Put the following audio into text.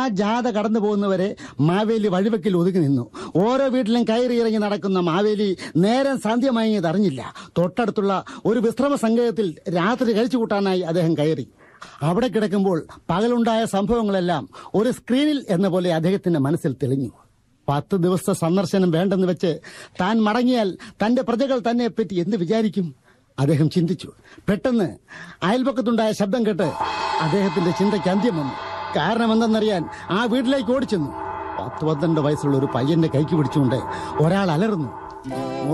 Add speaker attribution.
Speaker 1: ജാഥ കടന്നു പോകുന്നവരെ മാവേലി വഴിവെക്കിൽ ഒതുങ്ങി നിന്നു. ഓരോ വീട്ടിലും കയറി ഇറങ്ങി നടക്കുന്ന മാവേലി നേരം സന്ധ്യമായത് അറിഞ്ഞില്ല. തൊട്ടടുത്തുള്ള ഒരു വിശ്രമ സങ്കേതത്തിൽ രാത്രി കഴിച്ചു കൂട്ടാനായി അദ്ദേഹം കയറി. അവിടെ കിടക്കുമ്പോൾ പകലുണ്ടായ സംഭവങ്ങളെല്ലാം ഒരു സ്ക്രീനിൽ എന്ന പോലെ അദ്ദേഹത്തിന്റെ മനസ്സിൽ തെളിഞ്ഞു. 10 ദിവസത്തെ സന്ദർശനം വേണ്ടെന്ന് വെച്ച് താൻ മടങ്ങിയാൽ തന്റെ പ്രജകൾ തന്നെ പറ്റി എന്ത് വിചാരിക്കും? അദ്ദേഹം ചിന്തിച്ചു. പെട്ടെന്ന് അയൽപക്കത്തുണ്ടായ ശബ്ദം കേട്ട് അദ്ദേഹത്തിന്റെ ചിന്തയ്ക്ക് അന്ത്യം വന്നു. കാരണം എന്തെന്നറിയാൻ ആ വീട്ടിലേക്ക് ഓടിച്ചെന്നു. 10-12 വയസ്സുള്ള ഒരു പയ്യന്റെ കൈക്ക് പിടിച്ചുകൊണ്ട് ഒരാൾ അലറുന്നു.